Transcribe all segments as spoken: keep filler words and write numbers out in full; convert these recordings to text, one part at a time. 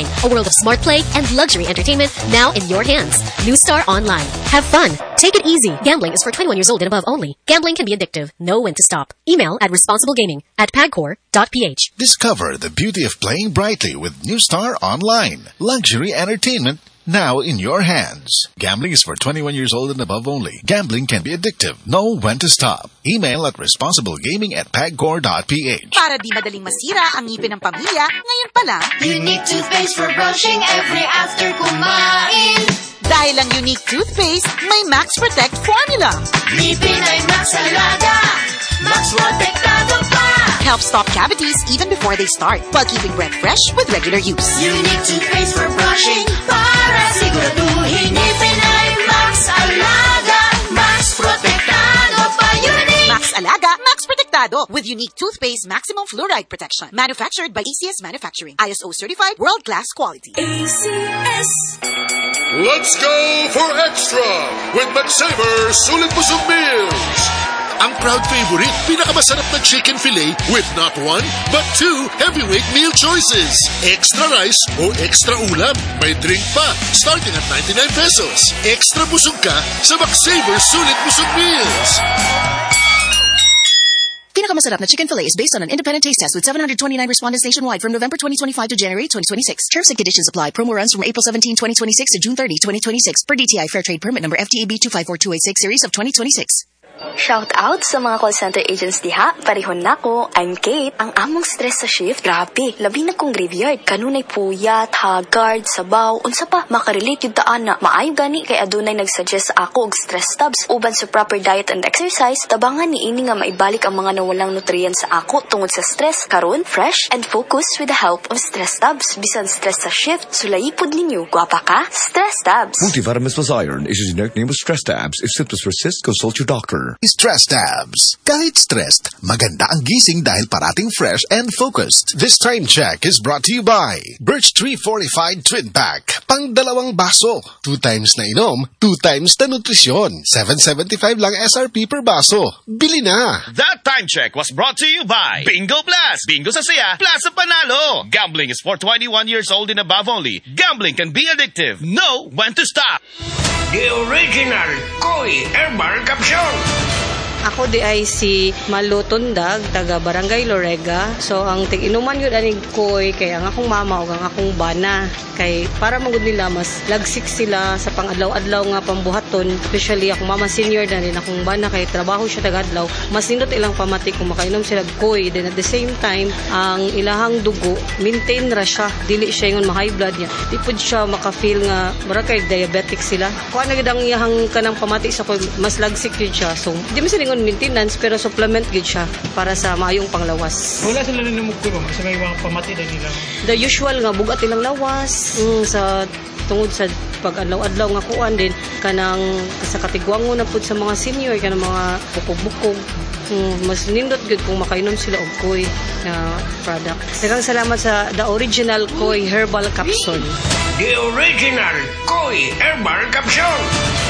Online, a world of smart play and luxury entertainment now in your hands. New Star Online. Have fun. Take it easy. Gambling is for twenty-one years old and above only. Gambling can be addictive. Know when to stop. Email at responsiblegaming at pagcor dot p h. Discover the beauty of playing brightly with New Star Online. Luxury entertainment now in your hands. Gambling is for twenty-one years old and above only. Gambling can be addictive. Know when to stop. Email at responsiblegaming at pagcor dot p h. Para di madaling masira ang ngipin ng pamilya, ngayon pa lang, Unique toothpaste for brushing every after kumain. Dahil ang Unique toothpaste, may Max Protect formula. Ngipin ay Max Alaga, Max Protektado pa. Helps stop cavities even before they start, while keeping breath fresh with regular use. Unique toothpaste for brushing para siguraduhin ngipin ay Max Alaga, Max Protektado pa. Unique Max Alaga, Max Protectado with Unique toothpaste maximum fluoride protection. Manufactured by A C S Manufacturing. I S O certified world-class quality. A C S. Let's go for extra with McSaver Sulit Busog Meals. Ang proud favorite, pinakamasarap na chicken fillet with not one, but two heavyweight meal choices. Extra rice o extra ulam. May drink pa, starting at ninety-nine pesos. Extra busog ka sa McSaver Sulit Busog Meals. Pinakamasarap na chicken fillet is based on an independent taste test with seven hundred twenty-nine respondents nationwide from November twenty twenty-five to January twenty twenty-six. Terms and conditions apply. Promo runs from April seventeenth, twenty twenty-six to June thirtieth, twenty twenty-six per D T I Fair Trade Permit number F T A B two five four two eight six series of twenty twenty-six. Shout out sa mga call center agents diha. Parihon nako. I'm Kate. Ang among stress sa shift, grabe. Labi na kong graveyard. Kanunay puyat, haggard, sabaw. Unsa pa, makarelate yung taan na. Maayo gani kay adunay nagsuggest sa ako og stress tabs. Uban sa proper diet and exercise, tabangan ni ini nga maibalik ang mga nawalang nutrients sa ako tungod sa stress. Karon, fresh and focused with the help of stress tabs. Bisan stress sa shift, sulaipod ninyo. Guwapa ka? Stress tabs. Multivitamins plus iron is a generic name of stress tabs. If symptoms persist, consult your doctor. Stress tabs. Kahit stressed, maganda ang gising dahil parating fresh and focused. This time check is brought to you by Birch Tree Fortified Twin Pack. Pang dalawang baso. Two times na inom, two times na nutrisyon. seven seventy-five lang S R P per baso. Bili na! That time check was brought to you by Bingo Plus. Bingo sa saya, plus sa panalo. Gambling is for twenty-one years old and above only. Gambling can be addictive. Know when to stop. The original Koi Herbal Capsule. Ako di ay si Malu Tundag, taga Barangay Lorega. So ang tig-inuman yun aning koy kay ang akong mama o ang akong bana. Kay para magud nila mas lagsik sila sa pang-adlaw-adlaw nga pambuhaton. Especially akong mama senior na rin akong bana kay trabaho siya taga-adlaw. Mas nindot ilang pamatik kung makainom sila koy. Then at the same time, ang ilahang dugo, maintain ra siya. Dili siya yung ma-high blood niya. Di po siya maka-feel nga mara kay diabetic sila. Kung ano gid ang iyahang kanang pamatik sa koy, mas lagsik yun siya. So di man sila maintenance pero supplement gid siya para sa maayong panglawas. Wala sila na namugkuro sa may mga pamati na nila. The usual nga bugat ilang lawas mm, sa tungod sa pag-adlaw-adlaw nga kuan din kanang sa katigwango na pud sa mga senior kanang mga bukog-bukog. Mm, mas nindot gud kung makainom sila og koy na product. Daghang salamat sa the original Koi Herbal Capsule. The original Koi Herbal Capsule.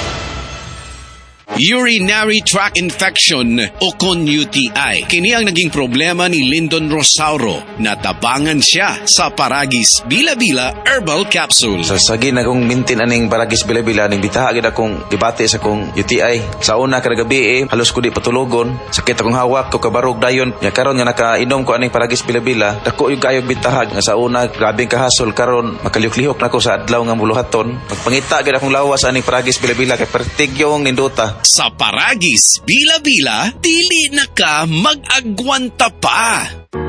Urinary tract infection o con U T I. Kini ang naging problema ni Lyndon Rosauro. Natabangan siya sa Paragis Bila-Bila Herbal Capsule. Sa sagi na kong mintin aning Paragis Bila-Bila, ning bitaha gid akong debate sa kong U T I. Sa una kada gabi eh, halos ko di patulogon. Sakit akong hawak ko kabarog dayon. Ya karon nga nakainom ko aning Paragis Bila-Bila, dako yung kayog bitahag nga sa una grabing kahasol karon makalihok-lihok nako sa adlaw nga buluhaton. Magpangita gid akong lawas aning Paragis Bila-Bila kay pertigyong nindota. Sa Paragis Bila-Bila, dili na ka mag-agwanta pa.